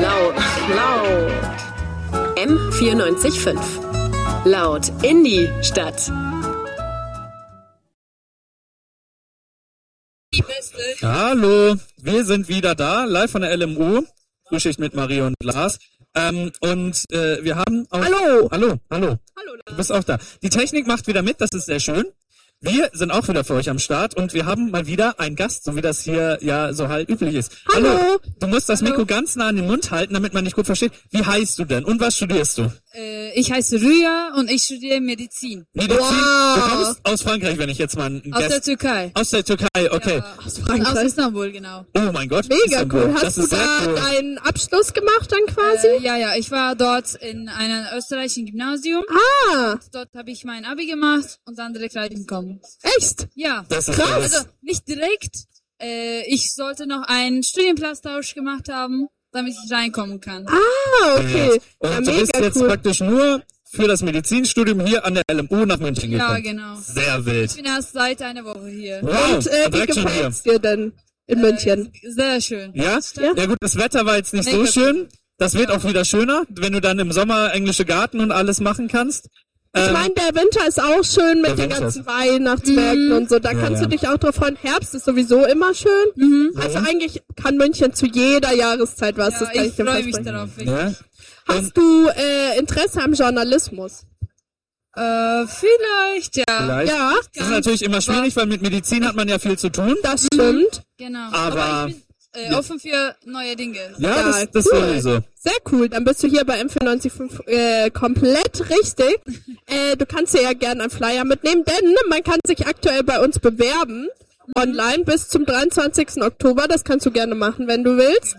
M94.5. Laut in die Stadt. Hallo, wir sind wieder da, live von der LMU. Frühschicht mit Marie und Lars. Wir haben auch... Hallo. Du bist auch da. Die Technik macht wieder mit, das ist sehr schön. Wir sind auch wieder für euch am Start und wir haben mal wieder einen Gast, so wie das hier ja so halt üblich ist. Hallo. Du musst das Mikro ganz nah an den Mund halten, damit man dich gut versteht. Wie heißt du denn und was studierst du? Ich heiße Rüya und ich studiere Medizin. Medizin? Wow. Du kommst aus Frankreich, wenn ich jetzt mal einen Aus der Türkei. Aus der Türkei, okay. Ja, aus Frankreich. Aus Istanbul, genau. Oh mein Gott. Mega Istanbul. cool. Hast du da deinen Abschluss gemacht dann quasi? Ja. Ich war dort in einem österreichischen Gymnasium. Ah. Dort habe ich mein Abi gemacht und dann direkt reingekommen. Echt? Ja. Das ist krass. Also nicht direkt. Ich sollte noch einen Studienplatztausch gemacht haben, damit ich reinkommen kann. Ah, okay. Und ja, du bist jetzt praktisch nur für das Medizinstudium hier an der LMU nach München gekommen. Ja, genau. Sehr wild. Ich bin erst seit einer Woche hier. Wow, und wie gefällt's dir denn in München? Sehr schön. Ja? Ja gut, das Wetter war jetzt nicht so schön. Das wird auch wieder schöner, wenn du dann im Sommer englische Garten und alles machen kannst. Ich meine, der Winter ist auch schön mit den ganzen Weihnachtsmärkten und so. Da kannst du dich auch drauf freuen. Herbst ist sowieso immer schön. Also eigentlich kann München zu jeder Jahreszeit was. Das kann ich dir freue mich darauf. Ja. Hast du Interesse am Journalismus? Vielleicht, ja. Vielleicht. Ja. Das ist natürlich immer schwierig, weil mit Medizin hat man ja viel zu tun. Das stimmt. Genau. Aber ich bin offen für neue Dinge. Ja, das cool. sowieso. Sehr cool. Dann bist du hier bei M94.5 komplett richtig. Du kannst dir ja gerne einen Flyer mitnehmen, denn man kann sich aktuell bei uns bewerben. Online bis zum 23. Oktober. Das kannst du gerne machen, wenn du willst.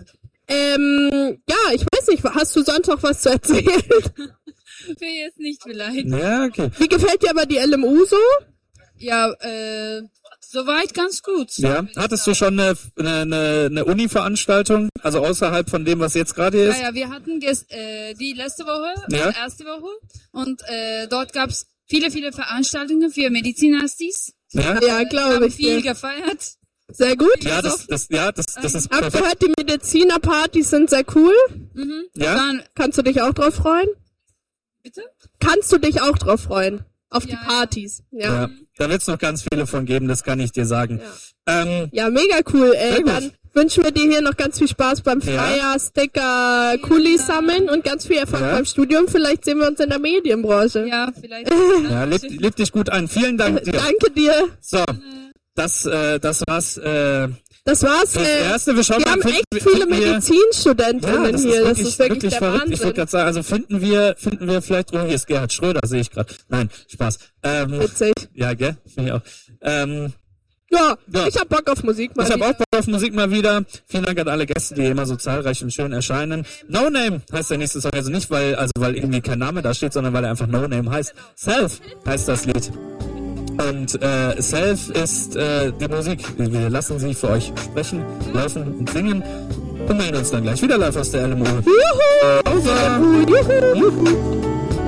Ja, ich weiß nicht, hast du sonst noch was zu erzählen? Für jetzt nicht vielleicht. Ja, okay. Wie gefällt dir aber die LMU so? Ja, soweit ganz gut. Ja, hattest du schon eine Uni-Veranstaltung, also außerhalb von dem, was jetzt gerade ist? Ja, wir hatten die letzte Woche, erste Woche, und dort gab's viele Veranstaltungen für Medizinastis. Ja, glaube ich. Viel gefeiert. Sehr gut. Ja, das ist perfekt. Hab gehört, die Medizinerpartys sind sehr cool. Ja. Dann kannst du dich auch drauf freuen? Bitte? Kannst du dich auch drauf freuen? Auf die Partys. Ja. Da wird's noch ganz viele von geben, das kann ich dir sagen. Ja, mega cool. Dann wünschen wir dir hier noch ganz viel Spaß beim Flyer, Sticker, Kulis sammeln und ganz viel Erfolg beim Studium. Vielleicht sehen wir uns in der Medienbranche. Ja, vielleicht. Ja, leb dich gut ein. Vielen Dank dir. Danke dir. So, das war's. Das war's. Das Erste, wir haben echt viele Medizinstudentinnen hier. Das ist wirklich der verrückt. Wahnsinn. Ich wollte gerade sagen, also finden wir vielleicht, hier ist Gerhard Schröder, sehe ich gerade. Nein, Spaß. Witzig. Ja, gell? Finde ich auch. Ja, ich hab Bock auf Musik mal wieder. Ich hab auch Bock auf Musik mal wieder. Vielen Dank an alle Gäste, die immer so zahlreich und schön erscheinen. No Name heißt der nächste Song, also nicht, weil irgendwie kein Name da steht, sondern weil er einfach No Name heißt. Self heißt das Lied. Und Self ist die Musik. Wir lassen sie für euch sprechen, laufen und singen und melden uns dann gleich wieder live aus der LMU. Juhu! Juhu!